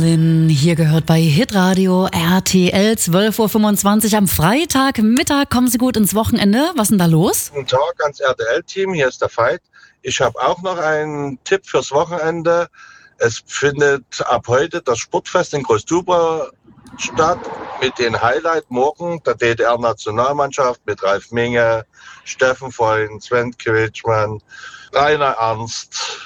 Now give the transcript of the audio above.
Hier gehört bei Hitradio RTL 12.25 Uhr am Freitagmittag. Kommen Sie gut ins Wochenende. Was ist denn da los? Guten Tag ans RTL-Team, hier ist der Veit. Ich habe auch noch einen Tipp fürs Wochenende. Es findet ab heute das Sportfest in Großduber statt mit den Highlight morgen der DDR-Nationalmannschaft mit Ralf Minge, Steffen Freund, Sven Quetschmann, Rainer Ernst.